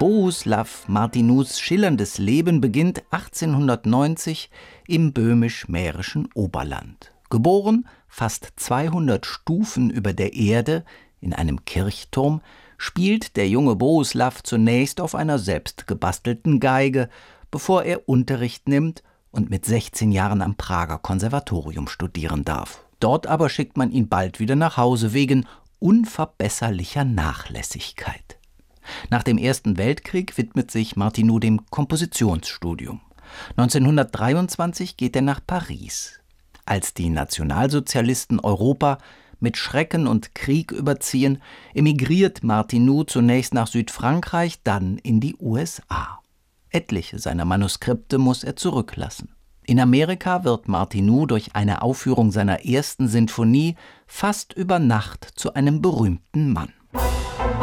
Bohuslav Martinus schillerndes Leben beginnt 1890 im böhmisch-mährischen Oberland. Geboren fast 200 Stufen über der Erde in einem Kirchturm, spielt der junge Bohuslav zunächst auf einer selbst gebastelten Geige, bevor er Unterricht nimmt und mit 16 Jahren am Prager Konservatorium studieren darf. Dort aber schickt man ihn bald wieder nach Hause wegen unverbesserlicher Nachlässigkeit. Nach dem Ersten Weltkrieg widmet sich Martinu dem Kompositionsstudium. 1923 geht er nach Paris. Als die Nationalsozialisten Europa mit Schrecken und Krieg überziehen, emigriert Martinu zunächst nach Südfrankreich, dann in die USA. Etliche seiner Manuskripte muss er zurücklassen. In Amerika wird Martinu durch eine Aufführung seiner ersten Sinfonie fast über Nacht zu einem berühmten Mann.